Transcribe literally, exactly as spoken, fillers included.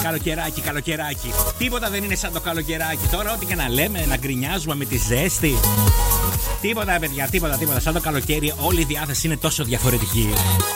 καλοκαιράκι, καλοκαιράκι. Τίποτα δεν είναι σαν το καλοκαιράκι. Τώρα, ό,τι και να λέμε, να γκρινιάζουμε με τη ζέστη. Τίποτα, παιδιά, τίποτα, τίποτα. Σαν το καλοκαίρι, όλη η διάθεση είναι τόσο διαφορετική.